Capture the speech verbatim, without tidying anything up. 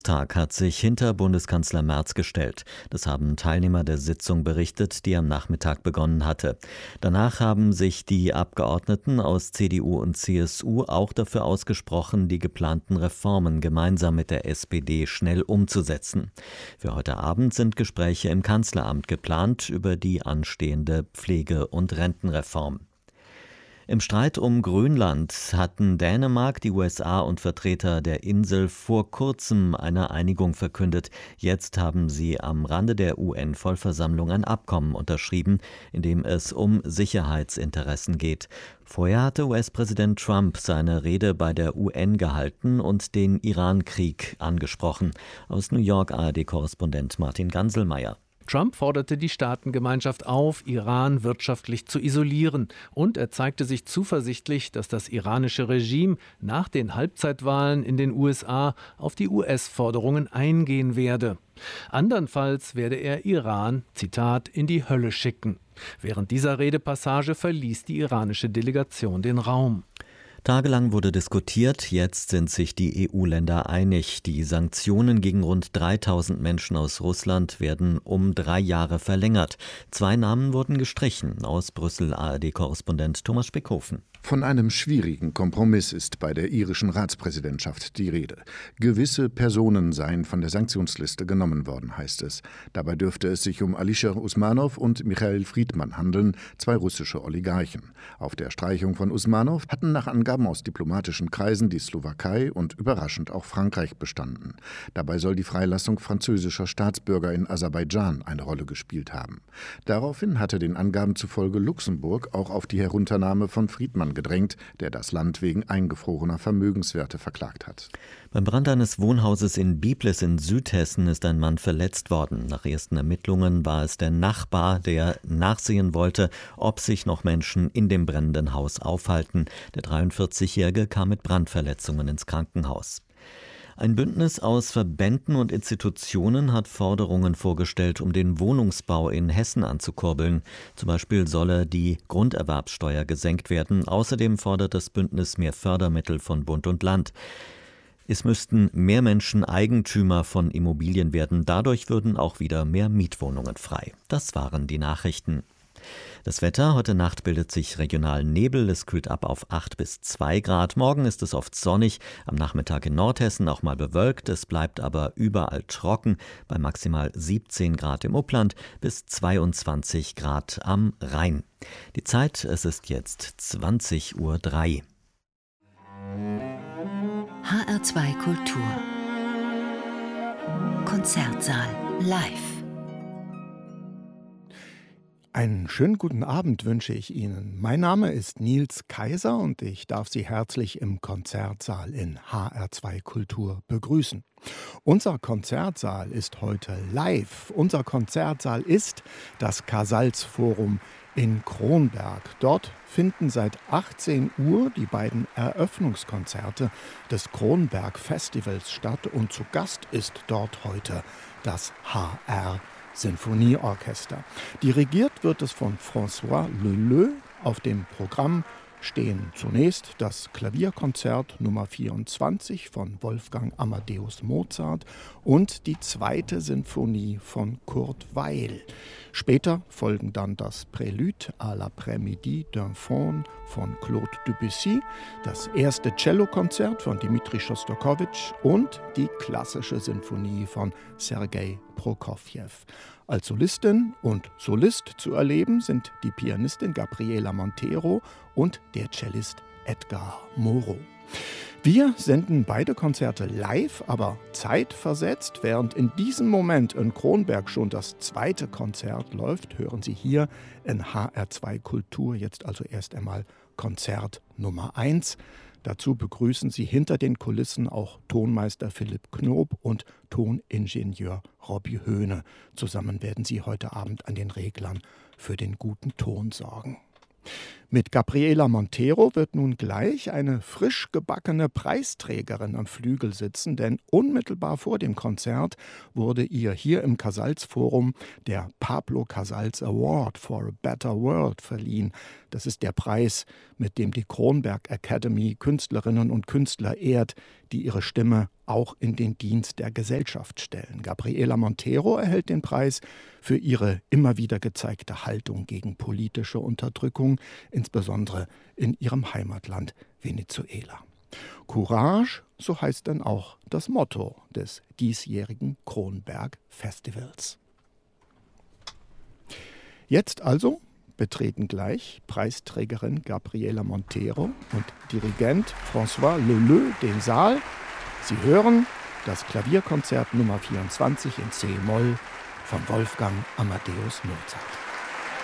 Tag hat sich hinter Bundeskanzler Merz gestellt. Das haben Teilnehmer der Sitzung berichtet, die am Nachmittag begonnen hatte. Danach haben sich die Abgeordneten aus C D U und C S U auch dafür ausgesprochen, die geplanten Reformen gemeinsam mit der S P D schnell umzusetzen. Für heute Abend sind Gespräche im Kanzleramt geplant über die anstehende Pflege- und Rentenreform. Im Streit um Grönland hatten Dänemark, die U S A und Vertreter der Insel vor kurzem eine Einigung verkündet. Jetzt haben sie am Rande der U N-Vollversammlung ein Abkommen unterschrieben, in dem es um Sicherheitsinteressen geht. Vorher hatte U S-Präsident Trump seine Rede bei der U N gehalten und den Iran-Krieg angesprochen. Aus New York A R D-Korrespondent Martin Ganselmeier. Trump forderte die Staatengemeinschaft auf, Iran wirtschaftlich zu isolieren, und er zeigte sich zuversichtlich, dass das iranische Regime nach den Halbzeitwahlen in den U S A auf die U S-Forderungen eingehen werde. Andernfalls werde er Iran, Zitat, in die Hölle schicken. Während dieser Redepassage verließ die iranische Delegation den Raum. Tagelang wurde diskutiert, jetzt sind sich die E U-Länder einig. Die Sanktionen gegen rund dreitausend Menschen aus Russland werden um drei Jahre verlängert. Zwei Namen wurden gestrichen. Aus Brüssel A R D-Korrespondent Thomas Speckhofen. Von einem schwierigen Kompromiss ist bei der irischen Ratspräsidentschaft die Rede. Gewisse Personen seien von der Sanktionsliste genommen worden, heißt es. Dabei dürfte es sich um Alisher Usmanov und Michail Friedman handeln, zwei russische Oligarchen. Auf der Streichung von Usmanov hatten nach Angaben aus diplomatischen Kreisen die Slowakei und überraschend auch Frankreich bestanden. Dabei soll die Freilassung französischer Staatsbürger in Aserbaidschan eine Rolle gespielt haben. Daraufhin hatte den Angaben zufolge Luxemburg auch auf die Herunternahme von Friedman gedrängt, der das Land wegen eingefrorener Vermögenswerte verklagt hat. Beim Brand eines Wohnhauses in Biblis in Südhessen ist ein Mann verletzt worden. Nach ersten Ermittlungen war es der Nachbar, der nachsehen wollte, ob sich noch Menschen in dem brennenden Haus aufhalten. Der dreiundvierzigjährige kam mit Brandverletzungen ins Krankenhaus. Ein Bündnis aus Verbänden und Institutionen hat Forderungen vorgestellt, um den Wohnungsbau in Hessen anzukurbeln. Zum Beispiel solle die Grunderwerbssteuer gesenkt werden. Außerdem fordert das Bündnis mehr Fördermittel von Bund und Land. Es müssten mehr Menschen Eigentümer von Immobilien werden. Dadurch würden auch wieder mehr Mietwohnungen frei. Das waren die Nachrichten. Das Wetter: Heute Nacht bildet sich regional Nebel, es kühlt ab auf acht bis zwei Grad. Morgen ist es oft sonnig, am Nachmittag in Nordhessen auch mal bewölkt. Es bleibt aber überall trocken, bei maximal siebzehn Grad im Upland bis zweiundzwanzig Grad am Rhein. Die Zeit: es ist jetzt zwanzig Uhr drei. H R zwei Kultur Konzertsaal live. Einen schönen guten Abend wünsche ich Ihnen. Mein Name ist Nils Kaiser und ich darf Sie herzlich im Konzertsaal in H R zwei Kultur begrüßen. Unser Konzertsaal ist heute live. Unser Konzertsaal ist das Casals-Forum in Kronberg. Dort finden seit achtzehn Uhr die beiden Eröffnungskonzerte des Kronberg Festivals statt und zu Gast ist dort heute das H R Sinfonieorchester. Dirigiert wird es von François Leleux. Auf dem Programm stehen zunächst das Klavierkonzert Nummer vierundzwanzig von Wolfgang Amadeus Mozart und die zweite Sinfonie von Kurt Weill. Später folgen dann das Prélude à l'après-midi d'un faune von Claude Debussy, das erste Cellokonzert von Dmitri Schostakowitsch und die klassische Sinfonie von Sergei Prokofjew. Als Solistin und Solist zu erleben sind die Pianistin Gabriela Montero und der Cellist Edgar Moreau. Wir senden beide Konzerte live, aber zeitversetzt. Während in diesem Moment in Kronberg schon das zweite Konzert läuft, hören Sie hier in H R zwei Kultur jetzt also erst einmal Konzert Nummer eins. Dazu begrüßen Sie hinter den Kulissen auch Tonmeister Philipp Knob und Toningenieur Robby Höhne. Zusammen werden sie heute Abend an den Reglern für den guten Ton sorgen. Mit Gabriela Montero wird nun gleich eine frisch gebackene Preisträgerin am Flügel sitzen, denn unmittelbar vor dem Konzert wurde ihr hier im Casals-Forum der Pablo Casals Award for a Better World verliehen. Das ist der Preis, mit dem die Kronberg Academy Künstlerinnen und Künstler ehrt, die ihre Stimme auch in den Dienst der Gesellschaft stellen. Gabriela Montero erhält den Preis für ihre immer wieder gezeigte Haltung gegen politische Unterdrückung, insbesondere in ihrem Heimatland Venezuela. Courage, so heißt dann auch das Motto des diesjährigen Kronberg-Festivals. Jetzt also betreten gleich Preisträgerin Gabriela Montero und Dirigent François Leleu den Saal. Sie hören das Klavierkonzert Nummer vierundzwanzig in C-Moll von Wolfgang Amadeus Mozart.